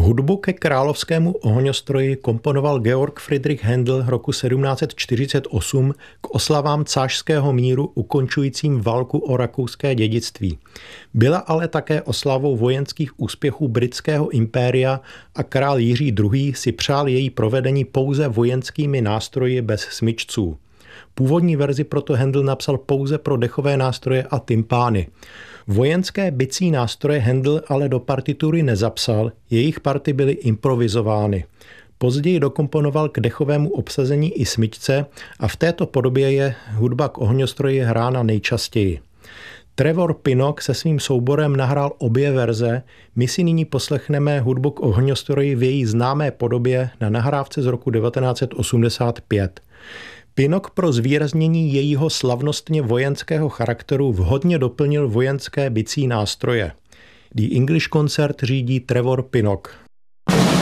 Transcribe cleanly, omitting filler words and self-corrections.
Hudbu ke královskému ohňostroji komponoval Georg Friedrich Händel roku 1748 k oslavám Cášského míru ukončujícím válku o rakouské dědictví. Byla ale také oslavou vojenských úspěchů britského impéria a král Jiří II. Si přál její provedení pouze vojenskými nástroji bez smyčců. Původní verzi proto Händel napsal pouze pro dechové nástroje a tympány. Vojenské bicí nástroje Händel ale do partitury nezapsal, jejich party byly improvizovány. Později dokomponoval k dechovému obsazení i smyčce a v této podobě je hudba k ohňostroji hrána nejčastěji. Trevor Pinnock se svým souborem nahrál obě verze, my si nyní poslechneme hudbu k ohňostroji v její známé podobě na nahrávce z roku 1985. Pinnock pro zvýraznění jejího slavnostně vojenského charakteru vhodně doplnil vojenské bicí nástroje. The English Concert řídí Trevor Pinnock.